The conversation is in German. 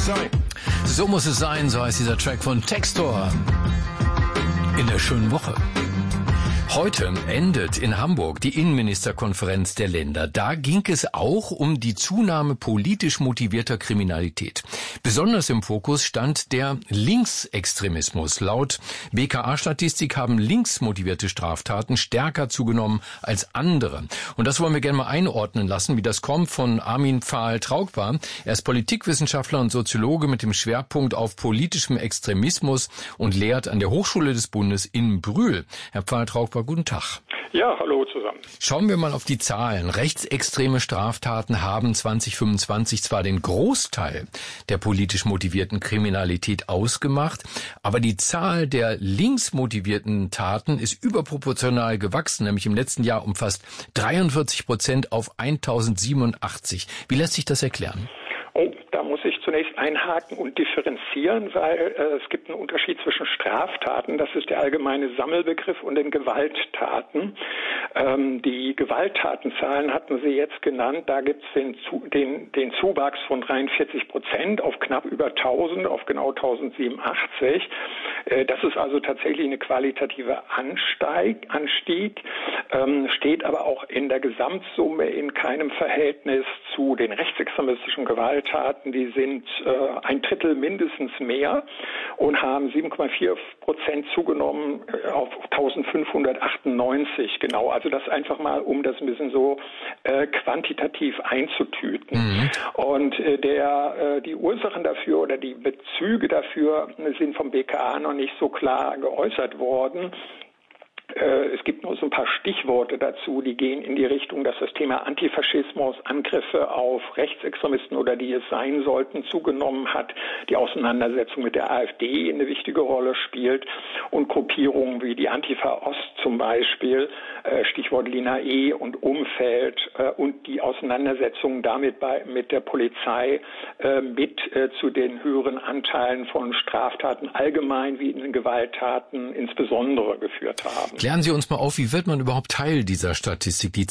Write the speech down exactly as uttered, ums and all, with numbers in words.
sein. So muss es sein, so heißt dieser Track von Textor. In der schönen Woche. Heute endet in Hamburg die Innenministerkonferenz der Länder. Da ging es auch um die Zunahme politisch motivierter Kriminalität. Besonders im Fokus stand der Linksextremismus. Laut B K A-Statistik haben linksmotivierte Straftaten stärker zugenommen als andere. Und das wollen wir gerne mal einordnen lassen, wie das kommt, von Armin Pfahl-Traugpa. Er ist Politikwissenschaftler und Soziologe mit dem Schwerpunkt auf politischem Extremismus und lehrt an der Hochschule des Bundes in Brühl. Herr Pfahl-Traugpa, guten Tag. Ja, hallo zusammen. Schauen wir mal auf die Zahlen. Rechtsextreme Straftaten haben zwanzig fünfundzwanzig zwar den Großteil der politisch motivierten Kriminalität ausgemacht, aber die Zahl der linksmotivierten Taten ist überproportional gewachsen, nämlich im letzten Jahr um fast dreiundvierzig Prozent auf tausendsiebenundachtzig. Wie lässt sich das erklären? Oh, da muss ich zunächst einhaken und differenzieren, weil äh, es gibt einen Unterschied zwischen Straftaten, das ist der allgemeine Sammelbegriff, und den Gewalttaten. Ähm, die Gewalttatenzahlen hatten Sie jetzt genannt, da gibt es den, den, den Zuwachs von dreiundvierzig Prozent auf knapp über tausend, auf genau tausendsiebenundachtzig. Äh, das ist also tatsächlich eine qualitative Ansteig, Anstieg, ähm, steht aber auch in der Gesamtsumme in keinem Verhältnis zu den rechtsextremistischen Gewalttaten. Die sind äh, ein Drittel mindestens mehr und haben sieben Komma vier Prozent zugenommen äh, auf eintausendfünfhundertachtundneunzig genau. Also das einfach mal, um das ein bisschen so äh, quantitativ einzutüten. Mhm. Und äh, der äh, die Ursachen dafür oder die Bezüge dafür sind vom B K A noch nicht so klar geäußert worden. Es gibt nur so ein paar Stichworte dazu, die gehen in die Richtung, dass das Thema Antifaschismus, Angriffe auf Rechtsextremisten oder die es sein sollten, zugenommen hat, die Auseinandersetzung mit der AfD eine wichtige Rolle spielt und Gruppierungen wie die Antifa Ost zum Beispiel, Stichwort Lina E. und Umfeld und die Auseinandersetzung damit bei, mit der Polizei mit zu den höheren Anteilen von Straftaten allgemein wie in den Gewalttaten insbesondere geführt haben. Klären Sie uns mal auf, wie wird man überhaupt Teil dieser Statistik? Die